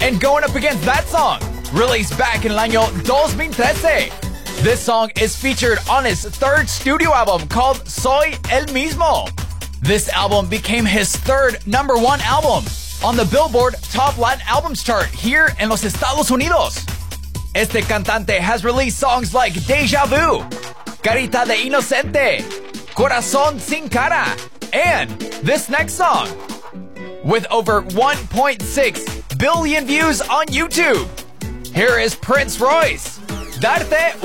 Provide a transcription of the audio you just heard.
And going up against that song, released back in el año 2013. This song is featured on his third studio album called Soy El Mismo. This album became his third #1 album on the Billboard Top Latin Albums chart here in los Estados Unidos. Este cantante has released songs like Deja Vu, Carita de Inocente, Corazón Sin Cara, and this next song. With over 1.6 billion views on YouTube, here is Prince Royce, Darte